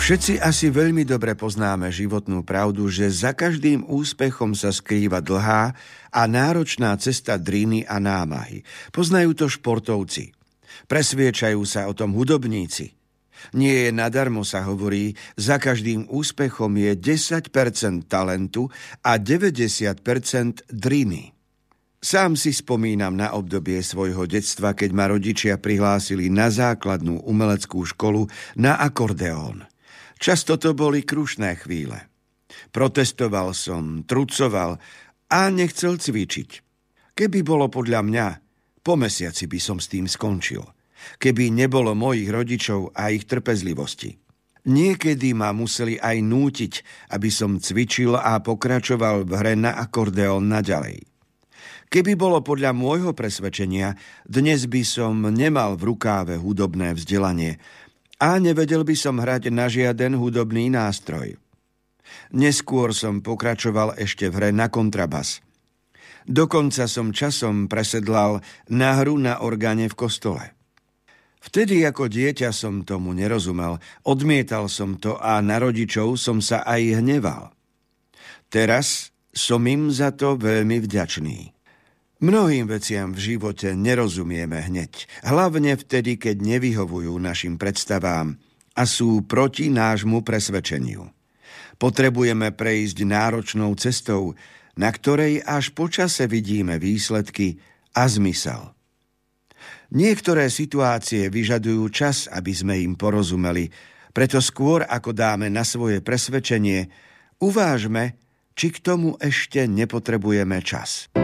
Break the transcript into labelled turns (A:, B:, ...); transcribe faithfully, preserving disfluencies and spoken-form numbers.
A: Všetci asi veľmi dobre poznáme životnú pravdu, že za každým úspechom sa skrýva dlhá a náročná cesta driny a námahy. Poznajú to športovci. Presviečajú sa o tom hudobníci. Nie je nadarmo, sa hovorí, za každým úspechom je desať percent talentu a deväťdesiat percent driny. Sám si spomínam na obdobie svojho detstva, keď ma rodičia prihlásili na základnú umeleckú školu na akordeón. Často to boli krušné chvíle. Protestoval som, trucoval a nechcel cvičiť. Keby bolo podľa mňa, po mesiaci by som s tým skončil. Keby nebolo mojich rodičov a ich trpezlivosti. Niekedy ma museli aj nútiť, aby som cvičil a pokračoval v hre na akordeón naďalej. Keby bolo podľa môjho presvedčenia, dnes by som nemal v rukáve hudobné vzdelanie a nevedel by som hrať na žiaden hudobný nástroj. Neskôr som pokračoval ešte v hre na kontrabas. Dokonca som časom presedlal na hru na orgáne v kostole. Vtedy ako dieťa som tomu nerozumel, odmietal som to a na rodičov som sa aj hneval. Teraz som im za to veľmi vďačný. Mnohým veciam v živote nerozumieme hneď, hlavne vtedy, keď nevyhovujú našim predstavám a sú proti nášmu presvedčeniu. Potrebujeme prejsť náročnou cestou, na ktorej až po čase vidíme výsledky a zmysel. Niektoré situácie vyžadujú čas, aby sme im porozumeli, preto skôr ako dáme na svoje presvedčenie, uvážme, či k tomu ešte nepotrebujeme čas.